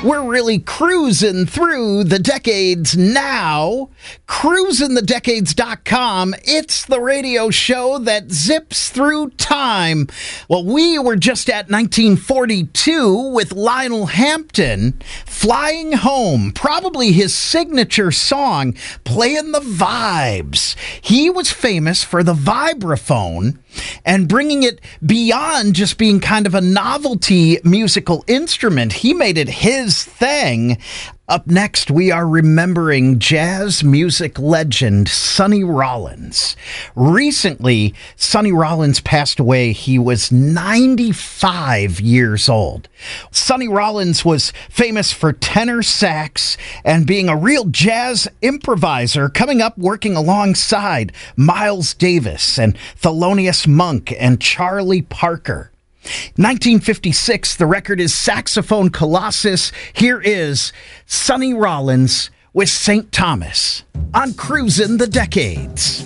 We're really cruising through the decades now. Cruisingthedecades.com. It's the radio show that zips through time. Well, we were just at 1942 with Lionel Hampton, Flying Home, probably his signature song, playing the vibes. He was famous for the vibraphone and bringing it beyond just being kind of a novelty musical instrument. He made it his thing. Up next, we are remembering jazz music legend Sonny Rollins. Recently, Sonny Rollins passed away. He was 95 years old. Sonny Rollins was famous for tenor sax and being a real jazz improviser, coming up working alongside Miles Davis and Thelonious Monk and Charlie Parker. 1956, the record is Saxophone Colossus. Here is Sonny Rollins with St. Thomas on Cruising the Decades.